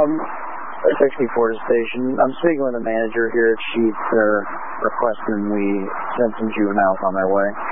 64 to the station. I'm speaking with the manager here at Sheetz. They're requesting we send some juveniles on their way.